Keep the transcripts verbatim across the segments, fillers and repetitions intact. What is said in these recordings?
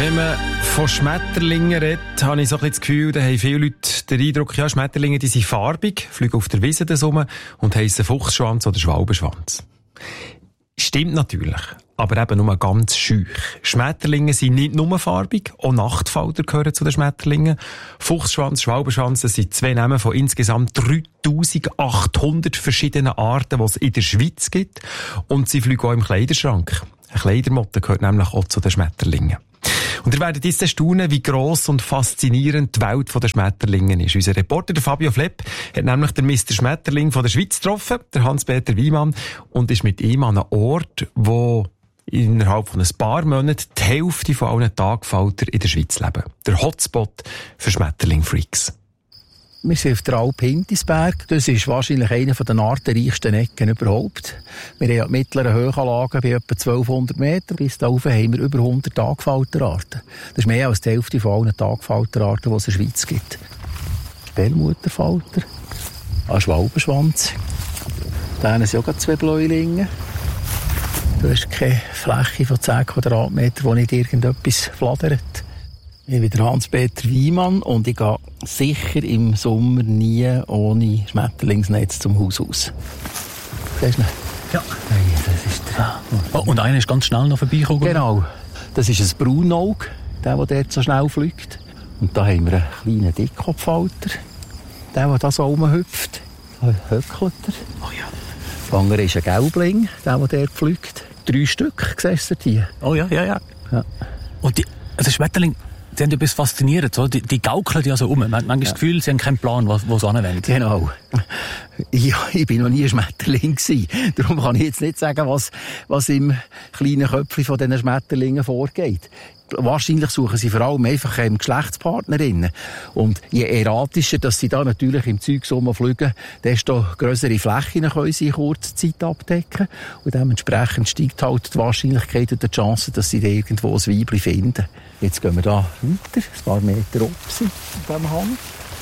Wenn man von Schmetterlingen redet, habe ich so ein bisschen das Gefühl, da haben viele Leute den Eindruck, ja, Schmetterlinge, die sind farbig, fliegen auf der Wiese rum und heissen Fuchsschwanz oder Schwalbenschwanz. Stimmt natürlich, aber eben nur ganz schüch. Schmetterlinge sind nicht nur farbig, auch Nachtfalter gehören zu den Schmetterlingen. Fuchsschwanz, Schwalbenschwanz, das sind zwei Namen von insgesamt dreitausendachthundert verschiedenen Arten, die es in der Schweiz gibt. Und sie fliegen auch im Kleiderschrank. Eine Kleidermotte gehört nämlich auch zu den Schmetterlingen. Und ihr werdet jetzt staunen, wie gross und faszinierend die Welt der Schmetterlinge ist. Unser Reporter, der Fabio Flepp, hat nämlich den Mister Schmetterling von der Schweiz getroffen, der Hans-Peter Wiemann, und ist mit ihm an einem Ort, wo innerhalb von ein paar Monaten die Hälfte von allen Tagfalter in der Schweiz leben. Der Hotspot für Schmetterling-Freaks. Wir sind auf der Alp Hintisberg. Das ist wahrscheinlich eine der artenreichsten Ecken überhaupt. Wir haben ja die mittleren Höhenlagen bei etwa zwölfhundert Meter. Bis da oben haben wir über hundert Tagfalterarten. Das ist mehr als die Hälfte von allen Tagfalterarten, die es in der Schweiz gibt. Perlmutterfalter, ein Schwalbenschwanz. Da sind auch zwei Bläulinge. Da ist keine Fläche von zehn Quadratmetern, wo nicht irgendetwas flattert. Ich bin der Hans-Peter Wiemann und ich gehe sicher im Sommer nie ohne Schmetterlingsnetz zum Haus aus. Siehst du ihn? Ja. Hey, das ist der. Oh, und einer ist ganz schnell noch vorbeigekommen. Genau. Das ist ein Braunauge, der, der dort so schnell fliegt. Und da haben wir einen kleinen Dickkopfhalter. Der, der da so rumhüpft. Da höckelt er. Oh ja. Der andere ist ein Gelbling, der, der dort fliegt. Drei Stück, siehst du die? Oh ja, ja, ja. ja. Und die, also Schmetterling, die haben etwas faszinierend, so. Die, die gaukeln ja so um. Man hat manchmal ja. das Gefühl, sie haben keinen Plan, wo, wo sie hinwollen. Genau. Ja, ich bin noch nie ein Schmetterling gewesen. Darum kann ich jetzt nicht sagen, was, was im kleinen Köpfchen von diesen Schmetterlingen vorgeht. Wahrscheinlich suchen sie vor allem einfach ähm, Geschlechtspartnerinnen. Und je erratischer, dass sie da natürlich im Zeug rumfliegen, desto grössere Flächen können sie in kurzer Zeit abdecken. Und dementsprechend steigt halt die Wahrscheinlichkeit und die Chance, dass sie da irgendwo ein Weibchen finden. Jetzt gehen wir da weiter, ein paar Meter oben in diesem Hang.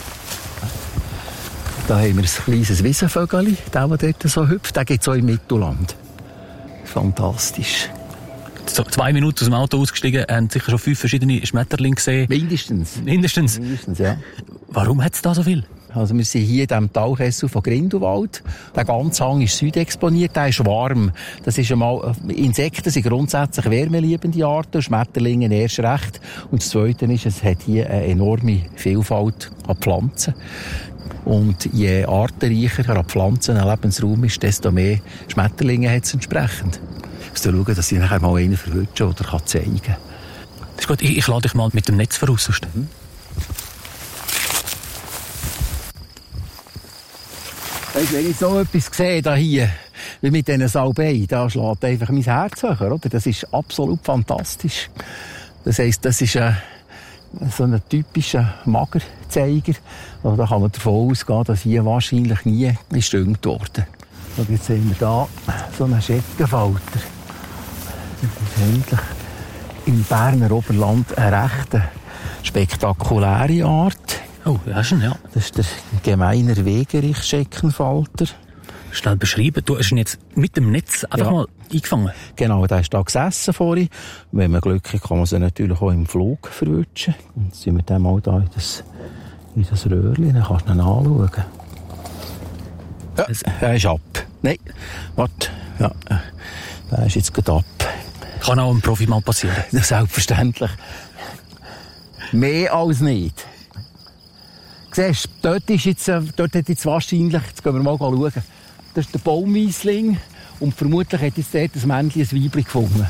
Da haben wir ein kleines Wiesenvögel, der, der dort so hüpft. Den gibt es auch im Mittelland. Fantastisch. So, zwei Minuten aus dem Auto ausgestiegen, haben sicher schon fünf verschiedene Schmetterlinge gesehen. Mindestens. Mindestens? Mindestens, ja. Warum hat es da so viel? Also wir sind hier in diesem Talkessel von Grindelwald. Der ganze Hang ist südexponiert, der ist warm. Das ist einmal, Insekten sind grundsätzlich wärmeliebende Arten, Schmetterlinge erst recht. Und das Zweite ist, es hat hier eine enorme Vielfalt an Pflanzen. Und je artenreicher an Pflanzen ein Lebensraum ist, desto mehr Schmetterlinge hat es entsprechend. Ich muss schauen, dass ich nachher mal einen verwünsche oder zeigen kann. Das ist gut, ich, ich lade dich mal mit dem Netz voraus. Mhm. Weißt, wenn ich so etwas sehe, da hier, wie mit diesen Salbei, da schlägt einfach mein Herz höher, oder? Das ist absolut fantastisch. Das heisst, das ist ein, so ein typischer Magerzeiger. Also da kann man davon ausgehen, dass hier wahrscheinlich nie gestüngt wurde. Und jetzt sehen wir da so einen Scheckenfalter. Das ist endlich im Berner Oberland eine recht spektakuläre Art. Oh, ja schon, ja. Das ist der gemeiner Wegerich-Scheckenfalter. Schnell beschreiben, du hast ihn jetzt mit dem Netz einfach ja. mal eingefangen. Genau, der ist da gesessen vorhin. Wenn man Glück hat, kann man sie natürlich auch im Flug verwutschen. Und jetzt sind wir dann mal da in das, in das Röhrchen, dann kannst du ihn anschauen. Ja, er ist ab. Nein, warte. Ja, der ist jetzt gerade ab. Kann auch einem Profi mal passieren. Ja, selbstverständlich. Mehr als nicht. Siehst du, dort, ist jetzt, dort hat jetzt wahrscheinlich, jetzt gehen wir mal schauen, das ist der Baumweisling und vermutlich hat jetzt dort ein Männchen ein Weibchen gefunden.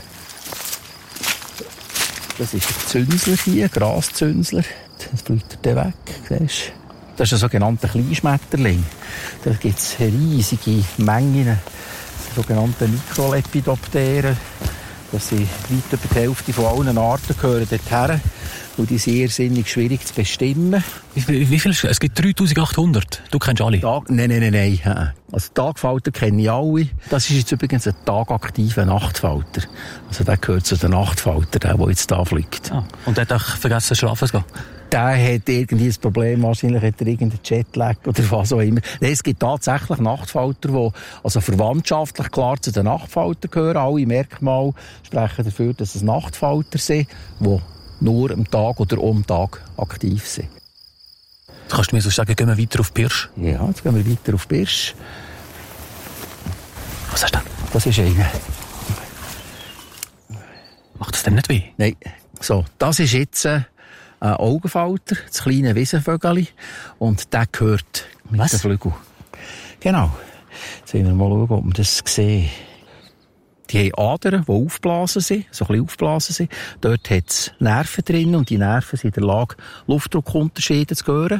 Das ist ein Zünsler hier, ein Graszünsler. Jetzt fliegt er weg, siehst du. Das ist ein sogenannter Kleinschmetterling. Da gibt es riesige Mengen sogenannte Mikrolepidopteren. Das sind weit über die Hälfte von allen Arten gehören dorthin. Und die sind irrsinnig schwierig zu bestimmen. Wie viel, wie viel? Es gibt dreitausendachthundert. Du kennst alle? Tag, nein, nein, nein, nein. Also Tagfalter kenne ich alle. Das ist jetzt übrigens ein tagaktiver Nachtfalter. Also der gehört zu den Nachtfalter, der, der jetzt da fliegt. Ah, und der hat auch vergessen, schlafen zu gehen? Der hat irgendwie ein Problem, wahrscheinlich hat er irgendeinen Jetlag oder was auch immer. Nein, es gibt tatsächlich Nachtfalter, die also verwandtschaftlich klar zu den Nachtfaltern gehören. Alle Merkmale sprechen dafür, dass es Nachtfalter sind, die nur am Tag oder um Tag aktiv sind. Jetzt kannst du mir so sagen, gehen wir weiter auf die Pirsch? Ja, jetzt gehen wir weiter auf die Pirsch. Was hast du denn? Das ist einer. Macht das dem nicht weh? Nein. So, das ist jetzt ein Augenfalter, das kleine Wiesenvögeli. Und der gehört mit Was? den Flügeln. Genau. Jetzt wollen wir mal schauen, ob wir das sehen. Die haben Adern, die aufgeblasen sind, so ein bisschen aufgeblasen sind. Dort hat es Nerven drin und die Nerven sind in der Lage, Luftdruckunterschiede zu hören.